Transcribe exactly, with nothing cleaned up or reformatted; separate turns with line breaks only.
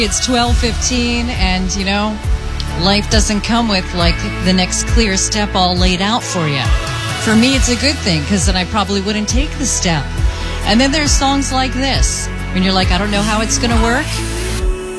It's twelve fifteen, and you know, life doesn't come with like the next clear step all laid out for you. For me, it's a good thing, because then I probably wouldn't take the step. And then there's songs like this, when you're like, I don't know how it's going to work.